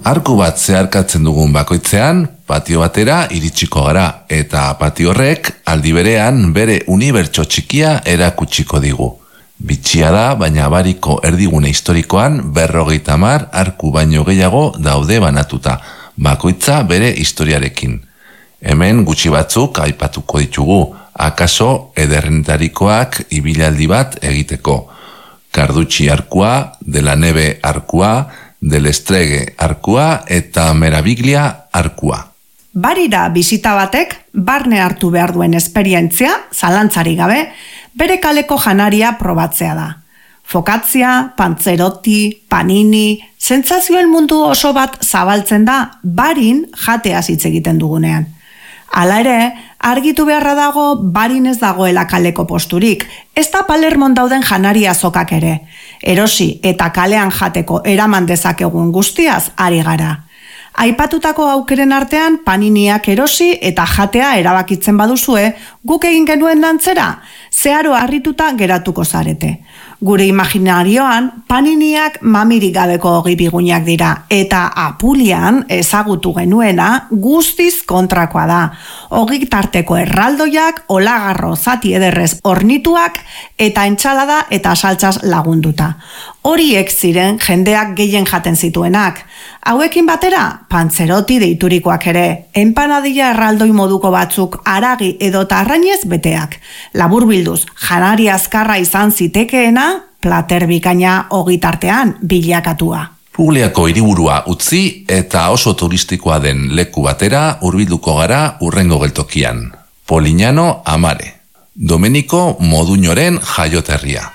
Arku bat zeharkatzen dugun bakoitzean, patio batera iritsiko gara, eta patio horrek aldi berean bere unibertso txikia erakutsiko digu. Bitxia da, baina bariko erdigune historikoan 50 arku baino gehiago daude banatuta, bakoitza bere historiarekin. Hemen gutxi batzuk aipatuko ditugu, akaso ederrenetarikoak ibilaldi bat egiteko. Carducci arkua, de la Neve arkua, del Estregue arkua eta Meraviglia arkua. Barira bisita batek barne hartu behar duen esperientzia, zalantzari gabe, bere kaleko janaria probatzea da. Fokatzia, Panzerotti, Panini, sentsazioen mundu oso bat zabaltzen da barin jateaz hitz egiten dugunean. Hala ere, argitu beharra dago barin ez dagoela kaleko posturik, ez da Palermon dauden janaria azokak ere. Erosi eta kalean jateko eraman dezakegun guztiaz ari gara. Aipatutako aukeren artean paniniak erosi eta jatea erabakitzen baduzue, guk egin genuen lantzera, zeharo harrituta geratuko zarete. Gure imaginarioan paniniak mamirik gabeko ogi bigunak dira, eta Apulian ezagutu genuena guztiz kontrakoa da. Ogi tarteko erraldoiak, olagarro zati ederrez ornituak eta entsalada eta saltsaz lagunduta. Horiek ziren jendeak gehien jaten zituenak. Hauekin batera, Panzerotti deiturikoak ere, enpanadilla erraldoi moduko batzuk haragi edota arrainez beteak. Laburbilduz, janari azkarra izan zitekeena, plater bikaina ogitartean bilakatua. Pugliako hiriburua utzi eta oso turistikoa den leku batera hurbilduko gara hurrengo geltokian. Polignano Amare, Domenico Moduñoren jaioterria.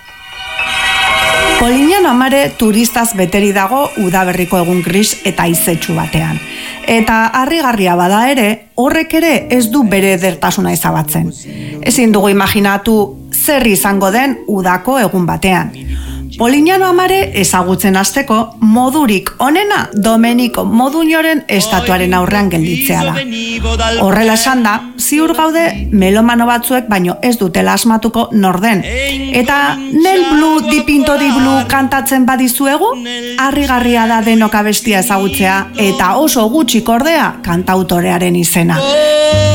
Polignano Amare turistaz beteri dago udaberriko egun gris eta izetsu batean. Eta harrigarria bada ere, horrek ere ez du bere edertasuna ezabatzen. Ezin dugu imaginatu zer izango den udako egun batean. Polignano Amare ezagutzen hasteko modurik onena Domenico Moduñoren estatuaren aurrean gelditzea da. Horrela esan da, ziur gaude melomano batzuek baino ez dutela asmatuko norden. Eta Nel Blue di Pinto di Blue kantatzen badizuegu, harrigarria da denok abestia ezagutzea eta oso gutxi kordea kantautorearen izena.